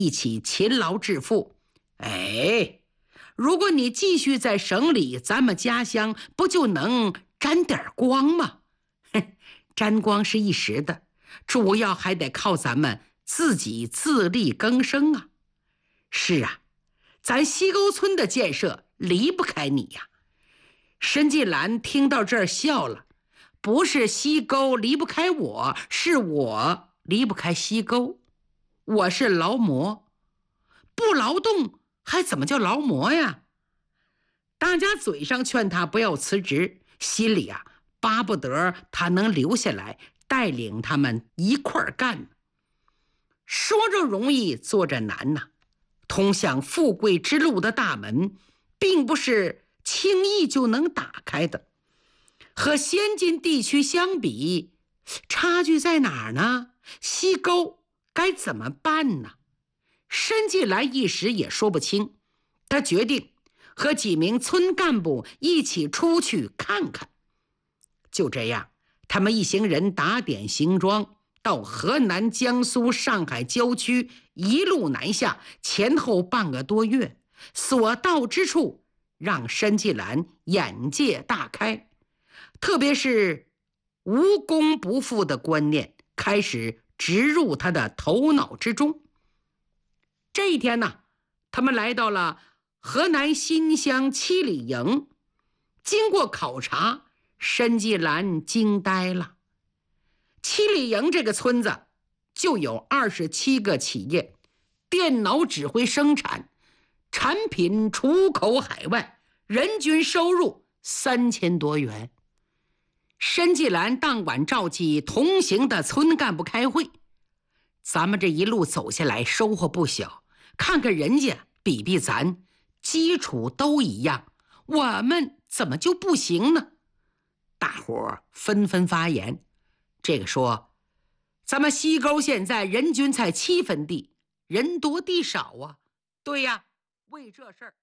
一起勤劳致富。如果你继续在省里，咱们家乡不就能沾点光吗？沾光是一时的，主要还得靠咱们自己自力更生啊。是啊，咱西沟村的建设离不开你呀。申纪兰听到这儿笑了，不是西沟离不开我，是我离不开西沟。我是劳模，不劳动还怎么叫劳模呀？大家嘴上劝他不要辞职，心里啊巴不得他能留下来带领他们一块儿干。说着容易做着难呐，通向富贵之路的大门并不是轻易就能打开的。和先进地区相比，差距在哪儿呢？西沟该怎么办呢？申纪兰一时也说不清，他决定和几名村干部一起出去看看。就这样，他们一行人打点行装，到河南、江苏、上海郊区一路南下，前后半个多月，所到之处让申纪兰眼界大开，特别是无功不富的观念开始植入他的头脑之中。这一天呢，他们来到了河南新乡七里营。经过考察，申纪兰惊呆了。七里营这个村子就有27个企业，电脑指挥生产，产品出口海外，人均收入3000多元。申纪兰当晚召集同行的村干部开会，咱们这一路走下来收获不小，看看人家比比咱，基础都一样，我们怎么就不行呢？大伙纷纷发言。这个说，咱们西沟现在人均才7分地，人多地少啊。对呀，为这事儿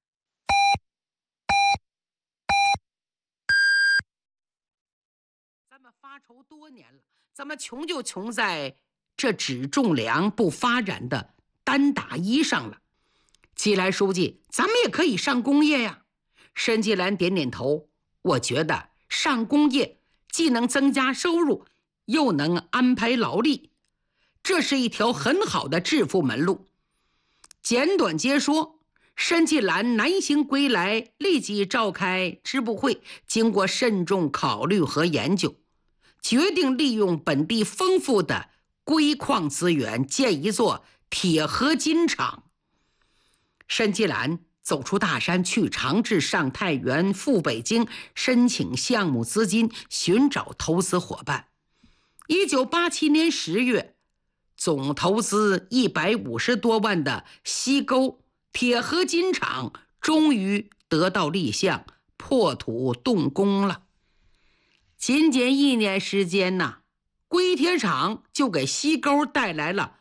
咱们发愁多年了，咱们穷就穷在这只种粮不发展的单打一上了。纪兰书记，咱们也可以上工业呀。申纪兰点点头，我觉得上工业既能增加收入，又能安排劳力，这是一条很好的致富门路。简短截说，申纪兰南行归来，立即召开支部会，经过慎重考虑和研究，决定利用本地丰富的硅矿资源，建一座铁合金厂。申纪兰走出大山，去长治、上太原、赴北京申请项目资金，寻找投资伙伴。1987年10月，总投资150多万的西沟铁合金厂终于得到立项，破土动工了。仅仅1年时间呐，硅铁厂就给西沟带来了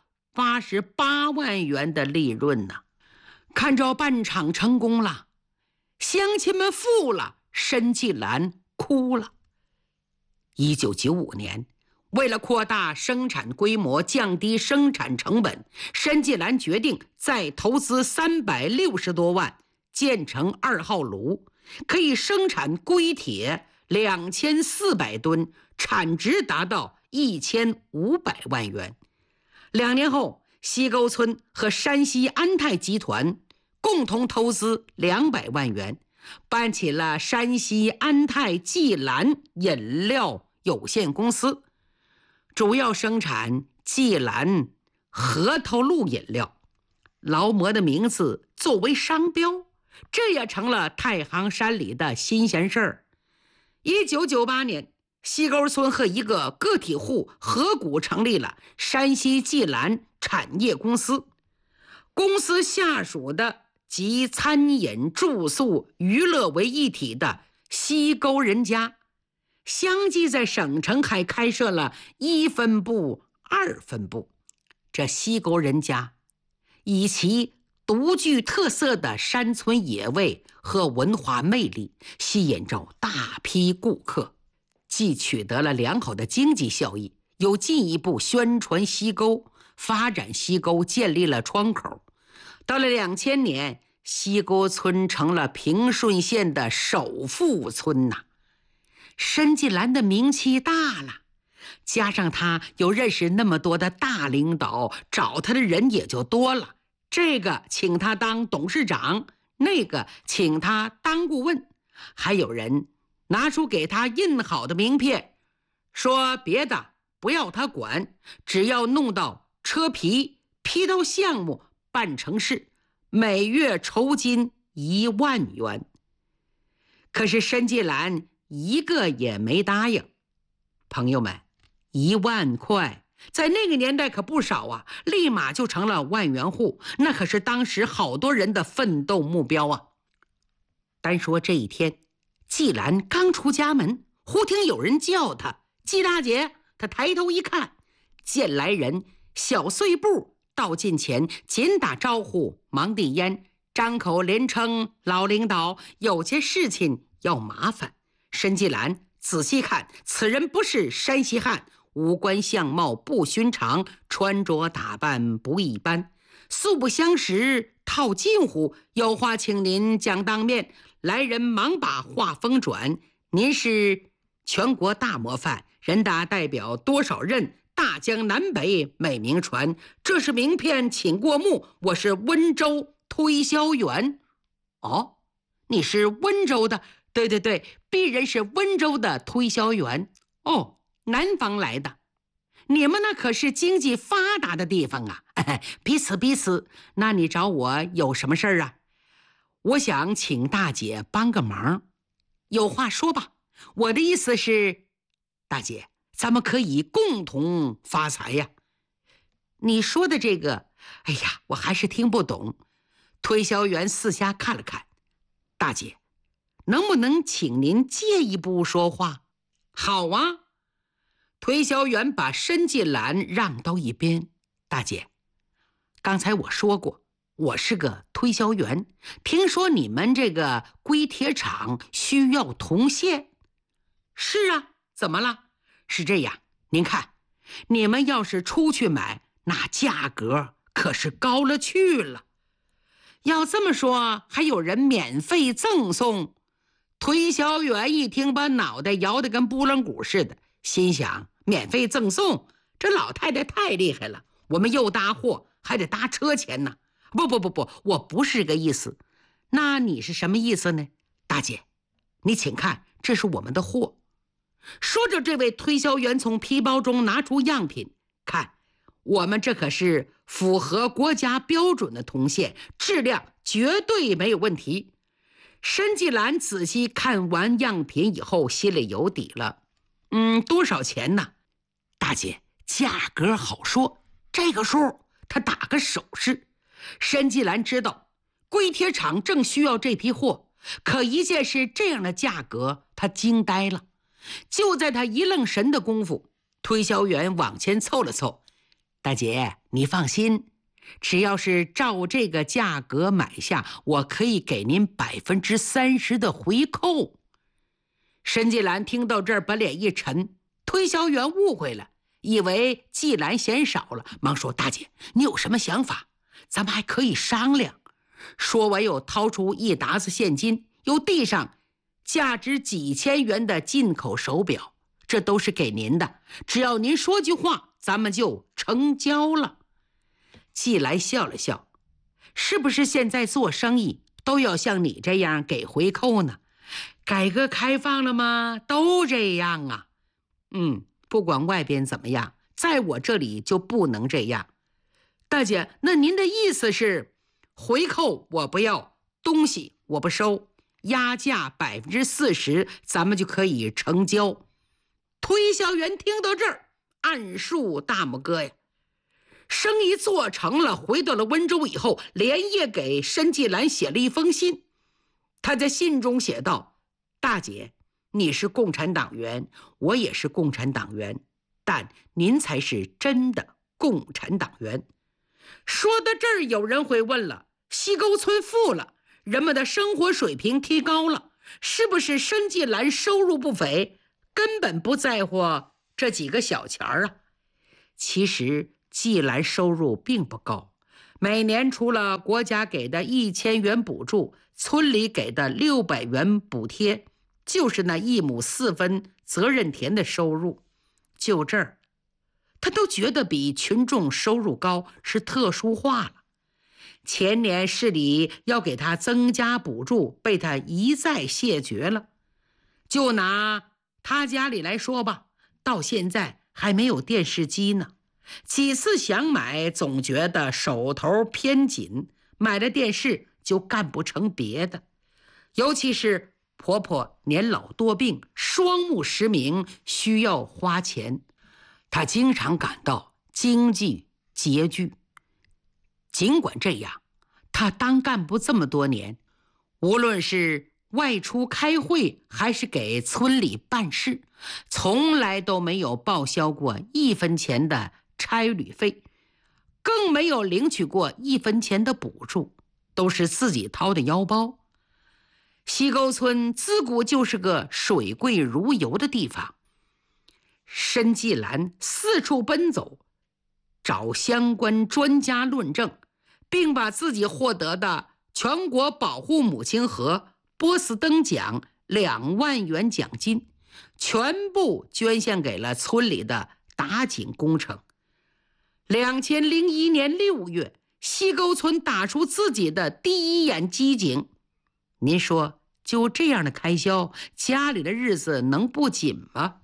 88万元的利润呐。看着办厂成功了，乡亲们富了，申纪兰哭了。1995年，为了扩大生产规模，降低生产成本，申纪兰决定再投资360多万，建成2号炉，可以生产硅铁2400吨，产值达到1500万元。2年后，西沟村和山西安泰集团共同投资200万元，办起了山西安泰季兰饮料有限公司，主要生产季兰核桃露饮料。劳模的名字作为商标，这也成了太行山里的新鲜事儿。1998年，西沟村和一个个体户合股成立了山西季兰产业公司，公司下属的集餐饮、住宿、娱乐为一体的西沟人家，相继在省城还开设了1分部、2分部。这西沟人家以其独具特色的山村野味和文化魅力，吸引着大批顾客，既取得了良好的经济效益，又进一步宣传西沟，发展西沟，建立了窗口。 到了2000年，西沟村成了平顺县的首富村呐。申纪兰的名气大了，加上他又认识那么多的大领导，找他的人也就多了。这个请他当董事长，那个请他当顾问，还有人拿出给他印好的名片，说别的不要他管，只要弄到车皮，批到项目，办成事，每月酬金1万元。可是申纪兰一个也没答应。朋友们，1万块在那个年代可不少啊，立马就成了万元户，那可是当时好多人的奋斗目标啊。单说这一天，纪兰刚出家门，忽听有人叫他：“纪大姐！”他抬头一看，见来人小碎步到近前，紧打招呼，忙递烟，张口连称老领导有件事情要麻烦。申纪兰仔细看，此人不是山西汉，五官相貌不寻常，穿着打扮不一般，素不相识，套近乎，有话请您讲当面。来人忙把话锋转：“您是全国大模范，人大代表多少任，大江南北美名传。这是名片，请过目，我是温州推销员。”哦，你是温州的？对对对，鄙人是温州的推销员。哦，南方来的。你们那可是经济发达的地方啊。彼此彼此。那你找我有什么事儿啊？我想请大姐帮个忙。有话说吧。我的意思是，大姐，咱们可以共同发财呀。你说的这个，哎呀，我还是听不懂。推销员四下看了看，大姐，能不能请您借一步说话？好啊。推销员把申纪兰让到一边。大姐，刚才我说过，我是个推销员，听说你们这个硅铁厂需要铜线。是啊，怎么了？是这样，您看，你们要是出去买，那价格可是高了去了。要这么说，还有人免费赠送。推销员一听，把脑袋摇得跟拨浪鼓似的，心想：免费赠送，这老太太太厉害了，我们又搭货还得搭车钱呢。不，我不是个意思。那你是什么意思呢？大姐，你请看，这是我们的货。说着，这位推销员从皮包中拿出样品，看，我们这可是符合国家标准的铜线，质量绝对没有问题。申纪兰仔细看完样品以后，心里有底了。多少钱呢？大姐，价格好说，这个数他打个手势。申纪兰知道硅铁厂正需要这批货，可一见是这样的价格，他惊呆了。就在他一愣神的功夫，推销员往前凑了凑：“大姐，你放心，只要是照这个价格买下，我可以给您30%的回扣。”申纪兰听到这儿，把脸一沉。推销员误会了，以为纪兰嫌少了，忙说：“大姐，你有什么想法？咱们还可以商量。”说完又掏出一沓子现金，又递上价值几千元的进口手表，这都是给您的，只要您说句话，咱们就成交了。纪兰笑了笑：“是不是现在做生意都要像你这样给回扣呢？改革开放了吗？都这样啊。不管外边怎么样，在我这里就不能这样。大姐，那您的意思是，回扣我不要，东西我不收，压价40%，咱们就可以成交。”推销员听到这儿，暗竖大拇哥呀。生意做成了，回到了温州以后，连夜给申纪兰写了一封信。他在信中写道：“大姐，你是共产党员，我也是共产党员，但您才是真的共产党员。”说到这儿，有人会问了：西沟村富了，人们的生活水平提高了，是不是申纪兰收入不菲，根本不在乎这几个小钱啊？其实纪兰收入并不高， 每年除了国家给的1000元补助，村里给的600元补贴，就是那1亩4分责任田的收入。就这儿，他都觉得比群众收入高是特殊化了。前年市里要给他增加补助，被他一再谢绝了。就拿他家里来说吧，到现在还没有电视机呢，几次想买，总觉得手头偏紧，买了电视就干不成别的。尤其是婆婆年老多病，双目失明，需要花钱，她经常感到经济拮据。尽管这样，她当干部这么多年，无论是外出开会还是给村里办事，从来都没有报销过1分钱的差旅费，更没有领取过1分钱的补助，都是自己掏的腰包。西沟村自古就是个水贵如油的地方，申纪兰四处奔走，找相关专家论证，并把自己获得的全国保护母亲河波司登奖2万元奖金全部捐献给了村里的打井工程。2001年6月，西沟村打出自己的第1眼机井。您说就这样的开销，家里的日子能不紧吗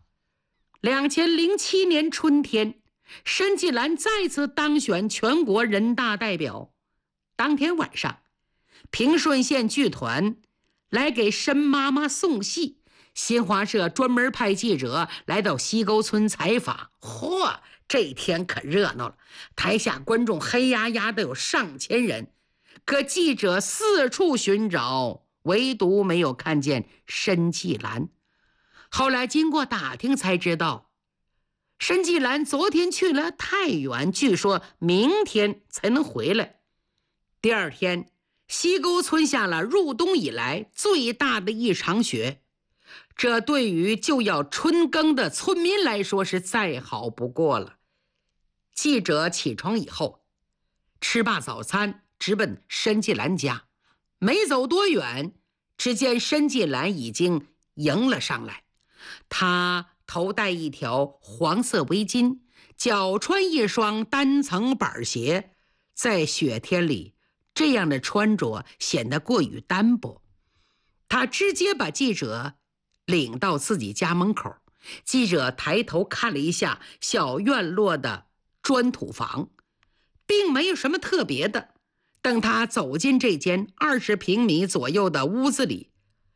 ？2007年春天，申纪兰再次当选全国人大代表。当天晚上，平顺县剧团来给申妈妈送戏，新华社专门派记者来到西沟村采访。嚯，这一天可热闹了，台下观众黑压压的有上千人，可记者四处寻找，唯独没有看见申纪兰。后来经过打听才知道，申纪兰昨天去了太原，据说明天才能回来。第二天，西沟村下了入冬以来最大的一场雪，这对于就要春耕的村民来说是再好不过了。记者起床以后，吃罢早餐，直奔申纪兰家。没走多远，只见申纪兰已经迎了上来。她头戴一条黄色围巾，脚穿一双单层板鞋，在雪天里，这样的穿着显得过于单薄。他直接把记者领到自己家门口，记者抬头看了一下小院落的砖土房，并没有什么特别的。等他走进这间20平米左右的屋子里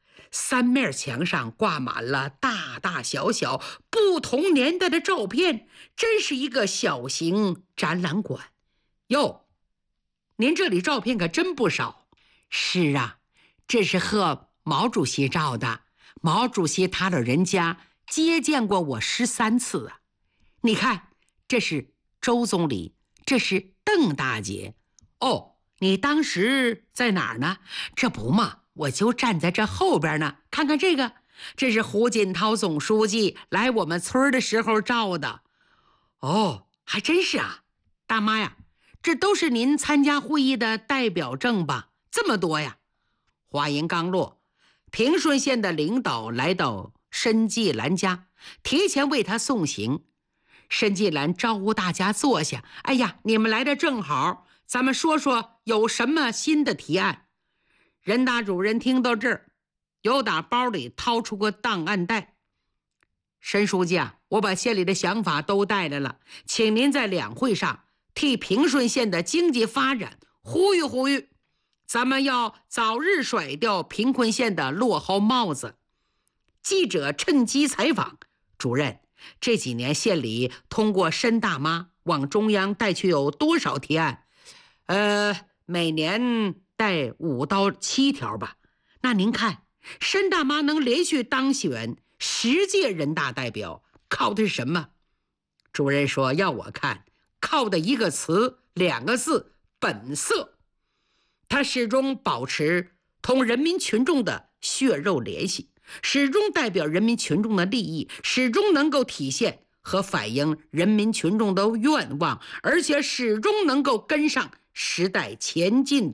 ，3面墙上挂满了大大小小不同年代的照片，真是一个小型展览馆。哟，您这里照片可真不少。是啊，这是和毛主席照的，毛主席他老人家接见过我13次啊。你看，这是周总理，这是邓大姐。哦，你当时在哪儿呢？这不嘛，我就站在这后边呢。看看这个，这是胡锦涛总书记来我们村的时候照的。哦，还真是啊。大妈呀，这都是您参加会议的代表证吧？这么多呀。话音刚落，平顺县的领导来到申纪兰家，提前为他送行。申纪兰招呼大家坐下。哎呀，你们来的正好，咱们说说有什么新的提案。人大主任听到这儿，又打包里掏出个档案袋。申书记啊，我把县里的想法都带来了，请您在两会上替平顺县的经济发展呼吁呼吁，咱们要早日甩掉贫困县的落后帽子。记者趁机采访主任，这几年县里通过申大妈往中央带去有多少提案？每年带5到7条吧。那您看，申大妈能连续当选10届人大代表，靠的是什么？主任说，要我看，靠的一个词2个字，本色。他始终保持同人民群众的血肉联系，始终代表人民群众的利益，始终能够体现和反映人民群众的愿望，而且始终能够跟上时代前进的